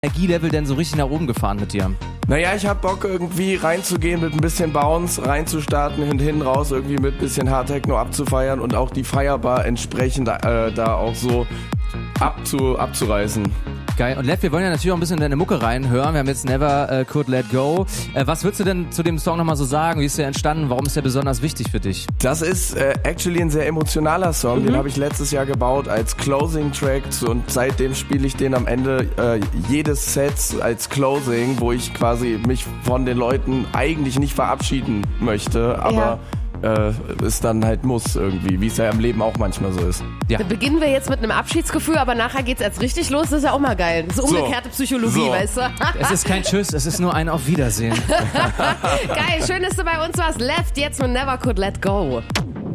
Energielevel denn so richtig nach oben gefahren mit dir? Naja, ich hab Bock irgendwie reinzugehen mit ein bisschen Bounce, reinzustarten und hinten raus irgendwie mit ein bisschen Hardtechno abzufeiern und auch die Feierbar entsprechend da auch so abzureißen. Geil. Und Lev, wir wollen ja natürlich auch ein bisschen in deine Mucke reinhören. Wir haben jetzt Never Could Let Go. Was würdest du denn zu dem Song nochmal so sagen? Wie ist der entstanden? Warum ist der besonders wichtig für dich? Das ist actually ein sehr emotionaler Song. Den habe ich letztes Jahr gebaut als Closing-Track und seitdem spiele ich den am Ende jedes Sets als Closing, wo ich quasi mich von den Leuten eigentlich nicht verabschieden möchte, aber es dann halt muss irgendwie, wie es ja im Leben auch manchmal so ist. Ja. Dann beginnen wir jetzt mit einem Abschiedsgefühl, aber nachher geht's erst richtig los, das ist ja auch mal geil. Das ist umgekehrte Psychologie, weißt du? Es ist kein Tschüss, es ist nur ein Auf Wiedersehen. Geil, schön, dass du bei uns warst. Left jetzt mit Never Could Let Go.